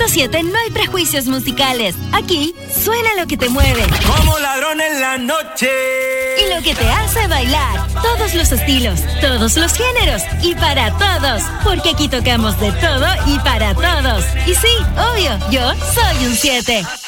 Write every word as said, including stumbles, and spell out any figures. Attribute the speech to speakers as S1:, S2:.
S1: punto siete no hay prejuicios musicales. Aquí suena lo que te mueve.
S2: Como ladrón en la noche.
S1: Y lo que te hace bailar. Todos los estilos, todos los géneros y para todos. Porque aquí tocamos de todo y para todos. Y sí, obvio, yo soy un siete.